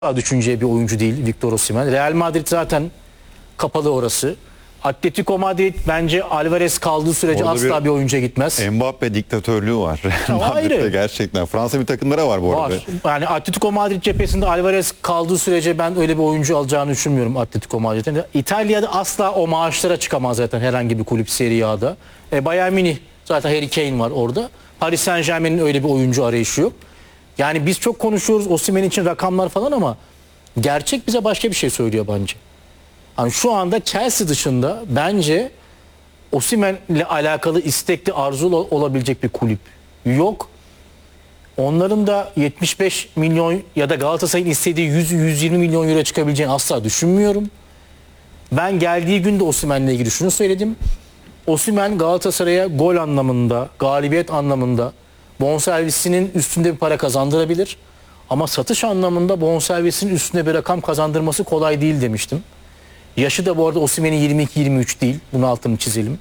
düşünceye bir oyuncu değil Victor Osimhen. Real Madrid zaten kapalı orası. Atletico Madrid bence Alvarez kaldığı sürece Orada asla bir oyuncuya gitmez. Mbappe diktatörlüğü var. Madrid'de ayrı. gerçekten. Fransa bir takımlara var bu arada. Var. Yani Atletico Madrid cephesinde Alvarez kaldığı sürece ben öyle bir oyuncu alacağını düşünmüyorum Atletico Madrid'in. İtalya'da asla o maaşlara çıkamaz zaten herhangi bir kulüp Serie A'da. Bayern Münih zaten Harry Kane var orada. Paris Saint-Germain'in öyle bir oyuncu arayışı yok. Yani biz çok konuşuyoruz Osimhen için rakamlar falan ama gerçek bize başka bir şey söylüyor bence. Yani şu anda Chelsea dışında bence Osimhen'le alakalı istekli, arzulu olabilecek bir kulüp yok. Onların da 75 milyon ya da Galatasaray'ın istediği 100-120 milyon euro çıkabileceğini asla düşünmüyorum. Ben geldiği günde Osimhen'le ilgili şunu söyledim. Osimhen Galatasaray'a gol anlamında, galibiyet anlamında bonservisinin üstünde bir para kazandırabilir. Ama satış anlamında bonservisinin üstünde bir rakam kazandırması kolay değil demiştim. Yaşı da bu arada Osimhen'in 22-23 değil. Bunu altını çizelim.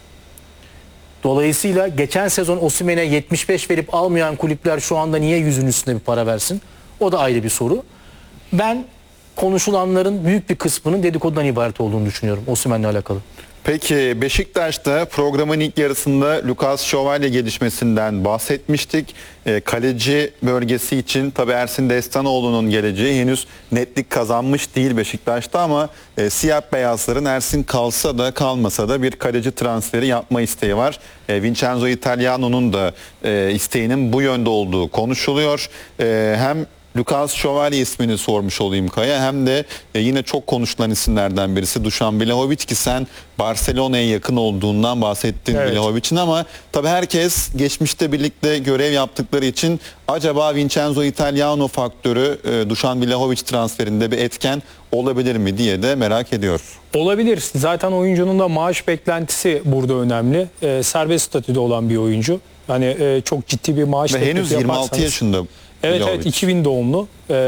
Dolayısıyla geçen sezon Osimhen'e 75 verip almayan kulüpler şu anda niye 100'ün üstünde bir para versin? O da ayrı bir soru. Ben konuşulanların büyük bir kısmının dedikodudan ibaret olduğunu düşünüyorum Osimhen'le alakalı. Peki Beşiktaş'ta programın ilk yarısında Lucas Şövalye gelişmesinden bahsetmiştik. Kaleci bölgesi için tabii Ersin Destanoğlu'nun geleceği henüz netlik kazanmış değil Beşiktaş'ta ama siyah beyazların Ersin kalsa da kalmasa da bir kaleci transferi yapma isteği var. Vincenzo Italiano'nun da isteğinin bu yönde olduğu konuşuluyor. Hem Lucas Şövalye ismini sormuş olayım Kaya hem de yine çok konuşulan isimlerden birisi Dušan Vlahović ki sen Barcelona'ya yakın olduğundan bahsettin evet. Vlahović'in ama tabii herkes geçmişte birlikte görev yaptıkları için acaba Vincenzo Italiano faktörü Dušan Vlahović transferinde bir etken olabilir mi diye de merak ediyor. Olabilir. Zaten oyuncunun da maaş beklentisi burada önemli. Serbest statüde olan bir oyuncu. Hani çok ciddi bir maaş teklifi yaparsanız. Ve henüz 26 yaşında. Evet 2000 doğumlu.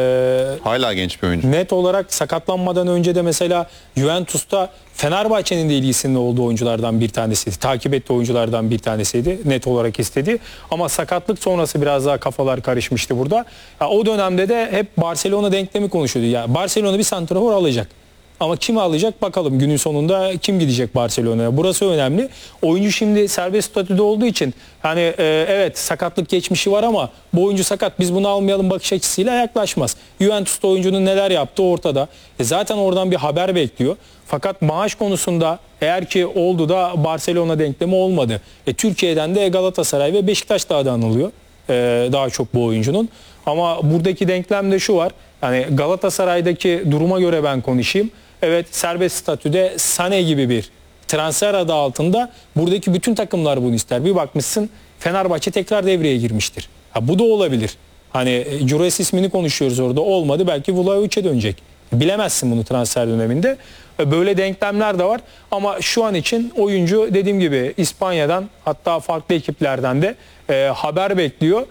Hala genç bir oyuncu. Net olarak sakatlanmadan önce de mesela Juventus'ta Fenerbahçe'nin de ilgisinde olduğu oyunculardan bir tanesiydi. Takip ettiği oyunculardan bir tanesiydi. Net olarak istedi. Ama sakatlık sonrası biraz daha kafalar karışmıştı burada. Ya, o dönemde de hep Barcelona denklemi konuşuyordu. Ya, Barcelona bir santrafor alacak. Ama kim alacak bakalım günün sonunda kim gidecek Barcelona'ya. Burası önemli. Oyuncu şimdi serbest statüde olduğu için hani evet sakatlık geçmişi var ama bu oyuncu sakat biz bunu almayalım bakış açısıyla yaklaşmaz. Juventus'ta oyuncunun neler yaptığı ortada. Zaten oradan bir haber bekliyor. Fakat maaş konusunda eğer ki oldu da Barcelona denklemi olmadı. Türkiye'den de Galatasaray ve Beşiktaş daha da anılıyor. Daha çok bu oyuncunun. Ama buradaki denklemde şu var. Yani Galatasaray'daki duruma göre ben konuşayım. Evet serbest statüde Sané gibi bir transfer adı altında buradaki bütün takımlar bunu ister. Bir bakmışsın Fenerbahçe tekrar devreye girmiştir. Bu da olabilir. Hani Jures ismini konuşuyoruz orada olmadı belki Vlahović'e dönecek. Bilemezsin bunu transfer döneminde. Böyle denklemler de var ama şu an için oyuncu dediğim gibi İspanya'dan hatta farklı ekiplerden de haber bekliyor.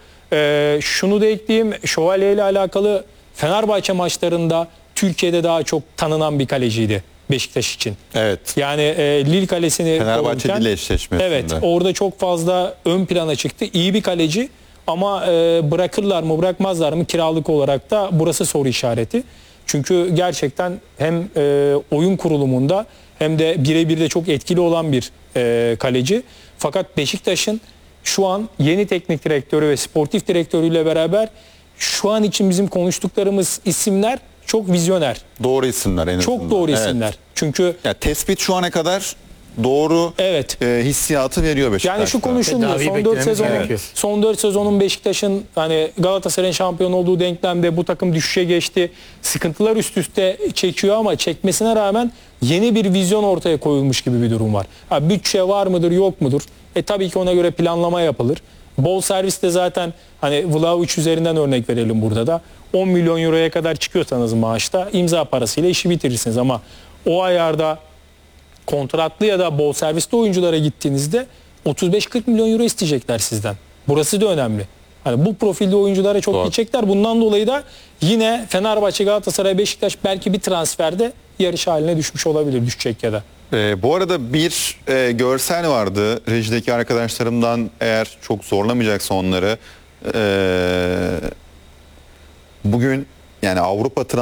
Şunu da ekleyeyim Şövalye ile alakalı Fenerbahçe maçlarında Türkiye'de daha çok tanınan bir kaleciydi Beşiktaş için. Evet. Yani Lille kalesini Fenerbahçe Lille eşleşmesinde. Evet orada çok fazla ön plana çıktı. İyi bir kaleci ama bırakırlar mı bırakmazlar mı kiralık olarak da burası soru işareti. Çünkü gerçekten hem oyun kurulumunda hem de birebir de çok etkili olan bir kaleci. Fakat Beşiktaş'ın şu an yeni teknik direktörü ve sportif direktörüyle beraber şu an için bizim konuştuklarımız isimler çok vizyoner. Doğru isimler en azından. Çok doğru isimler. Evet. Çünkü ya, tespit şu ana kadar doğru evet. Hissiyatı veriyor Beşiktaş'ta. Yani şu konuşuluyor. Son 4 sezonun Beşiktaş'ın hani Galatasaray'ın şampiyon olduğu denklemde bu takım düşüşe geçti. Sıkıntılar üst üste çekiyor ama çekmesine rağmen yeni bir vizyon ortaya koyulmuş gibi bir durum var. Bütçe var mıdır yok mudur? Tabii ki ona göre planlama yapılır. Bol servis de zaten hani Vlahović üzerinden örnek verelim burada da 10 milyon euroya kadar çıkıyorsanız maaşta imza parasıyla işi bitirirsiniz ama o ayarda kontratlı ya da bol servisli oyunculara gittiğinizde 35-40 milyon euro isteyecekler sizden. Burası da önemli. Hani bu profilde oyunculara çok gidecekler. Bundan dolayı da yine Fenerbahçe, Galatasaray, Beşiktaş belki bir transferde yarış haline düşmüş olabilir, düşecek ya da. Bu arada bir görsel vardı rejideki arkadaşlarımdan eğer çok zorlamayacaksa onları bugün yani Avrupa